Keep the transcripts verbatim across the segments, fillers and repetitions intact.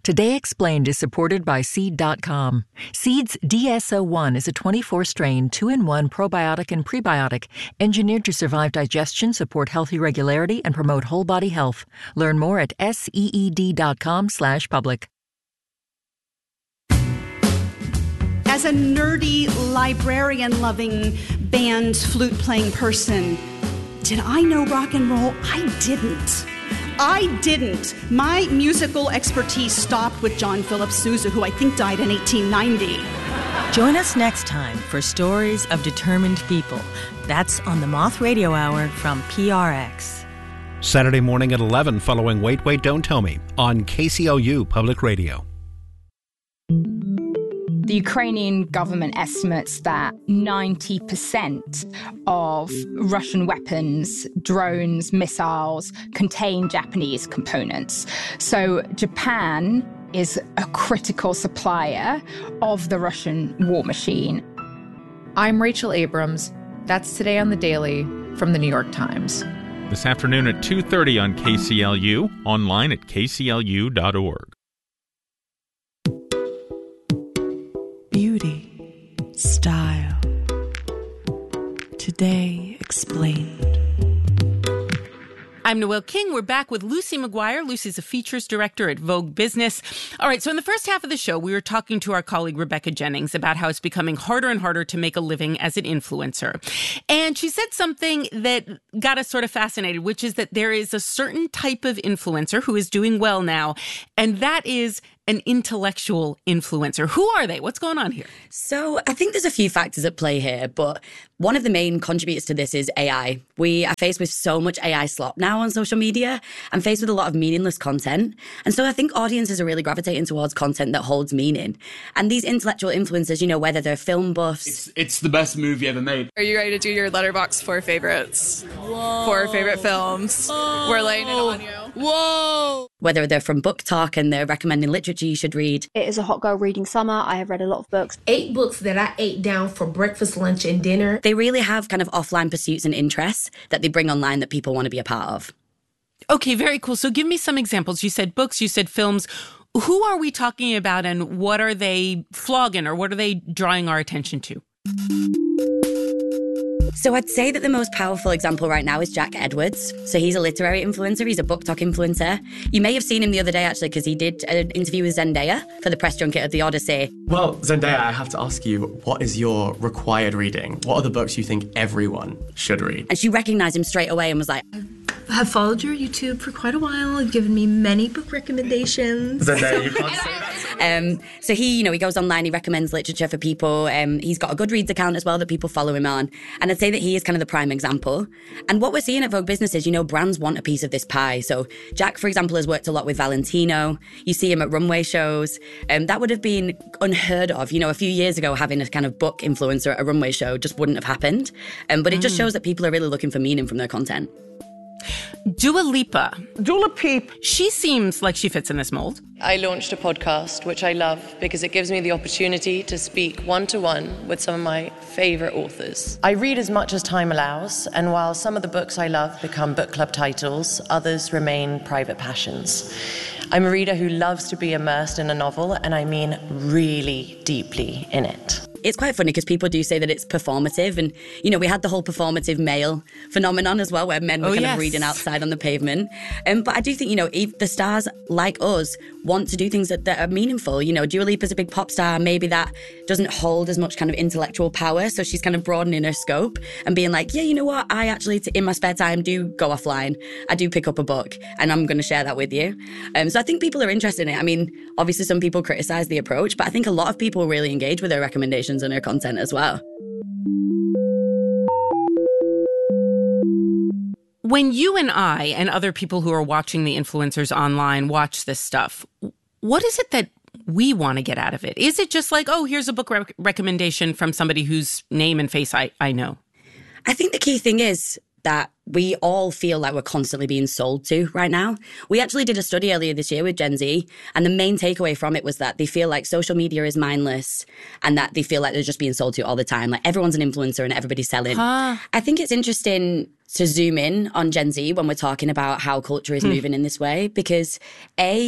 Today Explained is supported by Seed dot com. Seed's D S O one is a twenty-four strain, two in one probiotic and prebiotic, engineered to survive digestion, support healthy regularity, and promote whole body health. Learn more at seed.com slash public. As a nerdy, librarian-loving, band, flute-playing person, did I know rock and roll? I didn't. I didn't. My musical expertise stopped with John Philip Sousa, who I think died in eighteen ninety. Join us next time for Stories of Determined People. That's on the Moth Radio Hour from P R X. Saturday morning at eleven following Wait, Wait, Don't Tell Me on K C L U Public Radio. The Ukrainian government estimates that ninety percent of Russian weapons, drones, missiles contain Japanese components. So Japan is a critical supplier of the Russian war machine. I'm Rachel Abrams. That's Today on the Daily from the New York Times. This afternoon at two thirty on K C L U, online at k c l u dot org. Beauty, style, Today Explained. I'm Noelle King. We're back with Lucy McGuire. Lucy's a features director at Vogue Business. All right, so in the first half of the show, we were talking to our colleague Rebecca Jennings about how it's becoming harder and harder to make a living as an influencer. And she said something that got us sort of fascinated, which is that there is a certain type of influencer who is doing well now, and that is an intellectual influencer. Who are they? What's going on here? So I think there's a few factors at play here, but one of the main contributors to this is A I. We are faced with so much A I slop now on social media and faced with a lot of meaningless content. And so I think audiences are really gravitating towards content that holds meaning. And these intellectual influencers, you know, whether they're film buffs. It's, it's the best movie ever made. Are you ready to do your Letterboxd four favorites? Whoa. Four favorite films. Whoa. We're laying it on you. Whoa! Whether they're from Book Talk and they're recommending literature you should read. It is a hot girl reading summer. I have read a lot of books. Eight books that I ate down for breakfast, lunch, and dinner. They really have kind of offline pursuits and interests that they bring online that people want to be a part of. Okay, very cool. So give me some examples. You said books, you said films. Who are we talking about and what are they flogging or what are they drawing our attention to? So I'd say that the most powerful example right now is Jack Edwards. So he's a literary influencer. He's a Book Talk influencer. You may have seen him the other day, actually, because he did an interview with Zendaya for the press junket of The Odyssey. Well, Zendaya, I have to ask you, what is your required reading? What are the books you think everyone should read? And she recognized him straight away and was like, I have followed your YouTube for quite a while. You've given me many book recommendations. Zendaya, you can't say that. Um, so he, you know, he goes online, he recommends literature for people. Um, he's got a Goodreads account as well that people follow him on. And I'd say that he is kind of the prime example. And what we're seeing at Vogue Business is, you know, brands want a piece of this pie. So Jack, for example, has worked a lot with Valentino. You see him at runway shows. Um, that would have been unheard of. You know, a few years ago, having a kind of book influencer at a runway show just wouldn't have happened. Um, but it just shows that people are really looking for meaning from their content. Dua Lipa. Dua Peep. She seems like she fits in this mold. I launched a podcast, which I love because it gives me the opportunity to speak one-to-one with some of my favourite authors. I read as much as time allows, and while some of the books I love become book club titles, others remain private passions. I'm a reader who loves to be immersed in a novel, and I mean really deeply in it. It's quite funny because people do say that it's performative. And, you know, we had the whole performative male phenomenon as well, where men were oh, kind yes. of reading outside on the pavement. Um, but I do think, you know, if the stars like us want to do things that, that are meaningful. You know, Dua Lipa's a big pop star. Maybe that doesn't hold as much kind of intellectual power. So she's kind of broadening her scope and being like, yeah, you know what? I actually, in my spare time, do go offline. I do pick up a book and I'm going to share that with you. Um, so I think people are interested in it. I mean, obviously some people criticize the approach, but I think a lot of people really engage with her recommendations and her content as well. When you and I and other people who are watching the influencers online watch this stuff, what is it that we want to get out of it? Is it just like, oh, here's a book rec- recommendation from somebody whose name and face I, I know? I think the key thing is that we all feel like we're constantly being sold to right now. We actually did a study earlier this year with Gen Z, and the main takeaway from it was that they feel like social media is mindless and that they feel like they're just being sold to all the time. Like everyone's an influencer and everybody's selling. Huh. I think it's interesting to zoom in on Gen Z when we're talking about how culture is hmm. moving in this way, because A,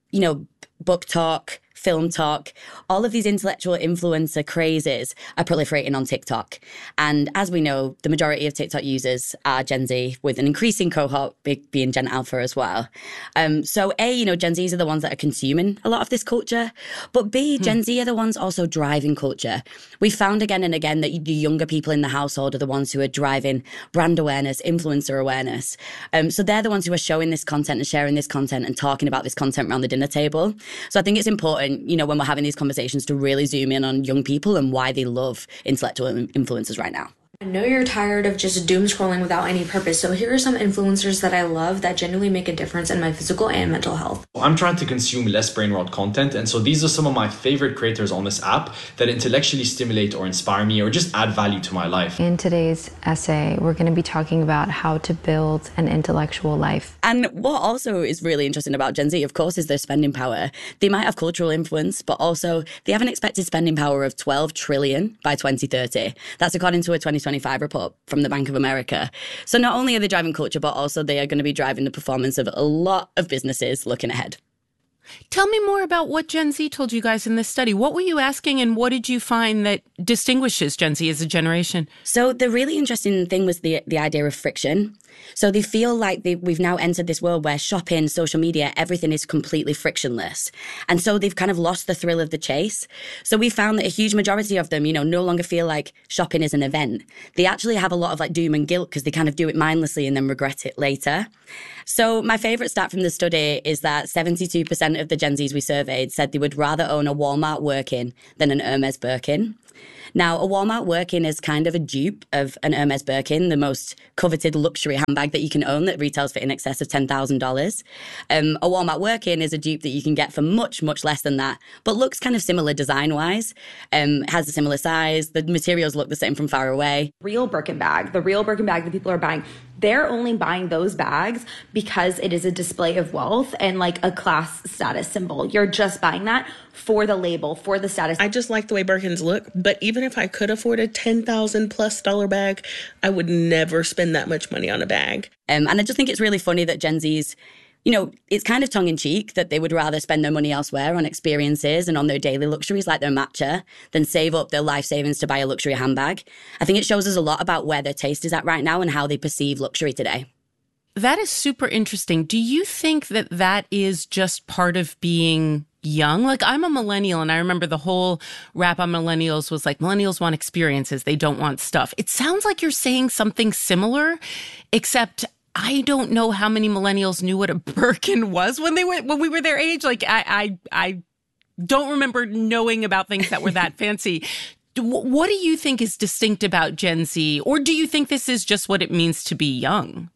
you know, book talk, film talk, all of these intellectual influencer crazes are proliferating on TikTok. And as we know, the majority of TikTok users are Gen Z, with an increasing cohort being Gen Alpha as well. Um, so A, you know, Gen Zs are the ones that are consuming a lot of this culture. But B, hmm. Gen Z are the ones also driving culture. We found again and again that the younger people in the household are the ones who are driving brand awareness, influencer awareness. Um, so they're the ones who are showing this content and sharing this content and talking about this content around the dinner table. So I think it's important, you know, when we're having these conversations to really zoom in on young people and why they love intellectual influencers right now. I know you're tired of just doom scrolling without any purpose, so here are some influencers that I love that genuinely make a difference in my physical and mental health. I'm trying to consume less brain rot content, and so these are some of my favorite creators on this app that intellectually stimulate or inspire me or just add value to my life. In today's essay, we're going to be talking about how to build an intellectual life. And what also is really interesting about Gen Z, of course, is their spending power. They might have cultural influence, but also they have an expected spending power of twelve trillion by twenty thirty. That's according to a twenty twenty-five report from the Bank of America. So not only are they driving culture, but also they are going to be driving the performance of a lot of businesses looking ahead. Tell me more about what Gen Z told you guys in this study. What were you asking and what did you find that distinguishes Gen Z as a generation? So the really interesting thing was the the idea of friction. So they feel like they, we've now entered this world where shopping, social media, everything is completely frictionless. And so they've kind of lost the thrill of the chase. So we found that a huge majority of them, you know, no longer feel like shopping is an event. They actually have a lot of like doom and guilt because they kind of do it mindlessly and then regret it later. So my favorite stat from the study is that seventy-two percent of the Gen Zs we surveyed said they would rather own a Walmart Workin than an Hermes Birkin. Now, a Walmart Workin is kind of a dupe of an Hermes Birkin, the most coveted luxury handbag that you can own that retails for in excess of ten thousand dollars. Um, a Walmart Workin is a dupe that you can get for much, much less than that, but looks kind of similar design-wise, um, has a similar size, the materials look the same from far away. Real Birkin bag, the real Birkin bag that people are buying, they're only buying those bags because it is a display of wealth and like a class status symbol. You're just buying that for the label, for the status. I just like the way Birkins look, but even if I could afford a ten thousand plus dollar bag, I would never spend that much money on a bag. Um, and I just think it's really funny that Gen Z's, you know, it's kind of tongue-in-cheek that they would rather spend their money elsewhere on experiences and on their daily luxuries like their matcha than save up their life savings to buy a luxury handbag. I think it shows us a lot about where their taste is at right now and how they perceive luxury today. That is super interesting. Do you think that that is just part of being young? Like, I'm a millennial, and I remember the whole rap on millennials was like, millennials want experiences, they don't want stuff. It sounds like you're saying something similar, except I don't know how many millennials knew what a Birkin was when they were when we were their age. Like, I I, I don't remember knowing about things that were that fancy. What do you think is distinct about Gen Z? Or do you think this is just what it means to be young?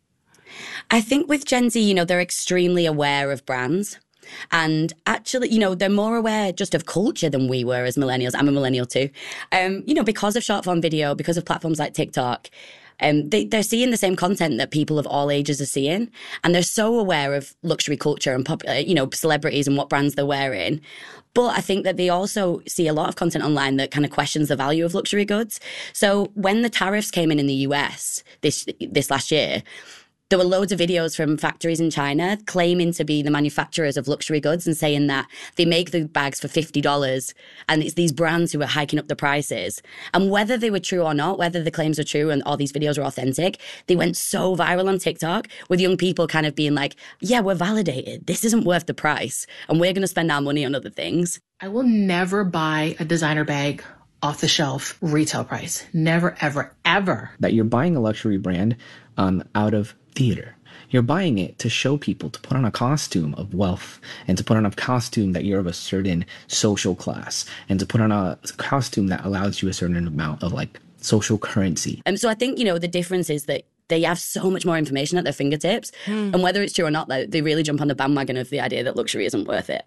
I think with Gen Z, you know, they're extremely aware of brands. And actually, you know, they're more aware just of culture than we were as millennials. I'm a millennial too. Um, you know, because of short form video, because of platforms like TikTok, um, they, they're seeing the same content that people of all ages are seeing. And they're so aware of luxury culture and, pop, uh, you know, celebrities and what brands they're wearing. But I think that they also see a lot of content online that kind of questions the value of luxury goods. So when the tariffs came in in the U S this this last year, there were loads of videos from factories in China claiming to be the manufacturers of luxury goods and saying that they make the bags for fifty dollars and it's these brands who are hiking up the prices. And whether they were true or not, whether the claims were true and all these videos were authentic, they went so viral on TikTok with young people kind of being like, yeah, we're validated. This isn't worth the price and we're going to spend our money on other things. I will never buy a designer bag off the shelf retail price. Never, ever, ever. That you're buying a luxury brand um, out of theater. You're buying it to show people, to put on a costume of wealth and to put on a costume that you're of a certain social class and to put on a costume that allows you a certain amount of like social currency. And um, so I think, you know, the difference is that they have so much more information at their fingertips mm. and whether it's true or not, they really jump on the bandwagon of the idea that luxury isn't worth it.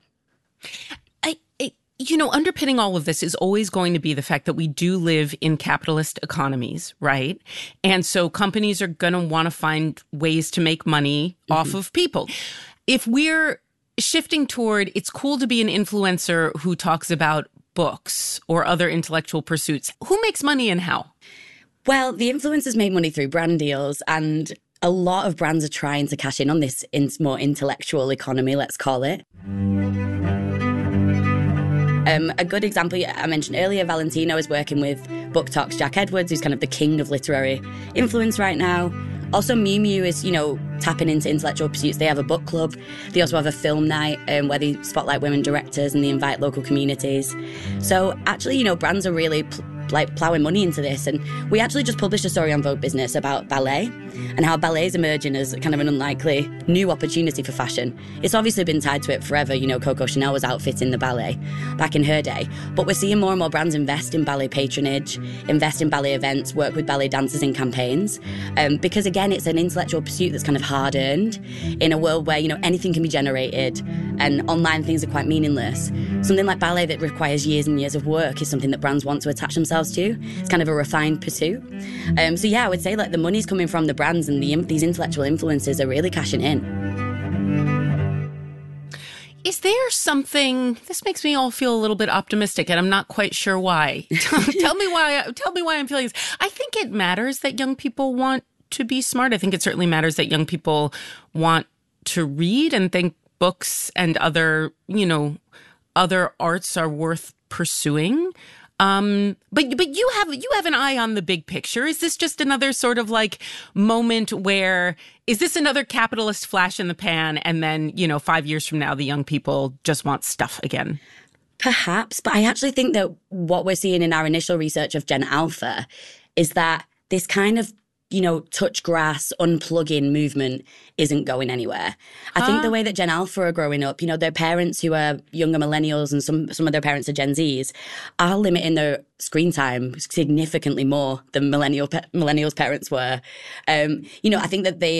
I, I You know, underpinning all of this is always going to be the fact that we do live in capitalist economies, right? And so companies are going to want to find ways to make money mm-hmm. off of people. If we're shifting toward it's cool to be an influencer who talks about books or other intellectual pursuits, who makes money and how? Well, the influencers make money through brand deals, and a lot of brands are trying to cash in on this in more intellectual economy, let's call it. Um, a good example I mentioned earlier, Valentino is working with BookTok's Jack Edwards, who's kind of the king of literary influence right now. Also, Miu Miu is, you know, tapping into intellectual pursuits. They have a book club. They also have a film night um, where they spotlight women directors and they invite local communities. So actually, you know, brands are really pl- like ploughing money into this. And we actually just published a story on Vogue Business about ballet and how ballet is emerging as kind of an unlikely new opportunity for fashion. It's obviously been tied to it forever. You know, Coco Chanel was outfitting the ballet back in her day. But we're seeing more and more brands invest in ballet patronage, invest in ballet events, work with ballet dancers in campaigns. Um, because again, it's an intellectual pursuit that's kind of hard-earned in a world where, you know, anything can be generated and online things are quite meaningless. Something like ballet that requires years and years of work is something that brands want to attach themselves to. It's kind of a refined pursuit. Um, so yeah, I would say like the money's coming from the brands and the, these intellectual influencers are really cashing in. Is there something, this makes me all feel a little bit optimistic and I'm not quite sure why. tell me why, tell me why I'm feeling this. I think it matters that young people want to be smart. I think it certainly matters that young people want to read and think books and other, you know, other arts are worth pursuing. Um, but but you have you have an eye on the big picture. Is this just another sort of like moment where, is this another capitalist flash in the pan and then, you know, five years from now, the young people just want stuff again? Perhaps, but I actually think that what we're seeing in our initial research of Gen Alpha is that this kind of, you know, touch grass, unplugging movement isn't going anywhere. I huh? think the way that Gen Alpha are growing up, you know, their parents who are younger millennials and some, some of their parents are Gen Zs are limiting their screen time significantly more than millennial millennials parents were. Um, you know, I think that they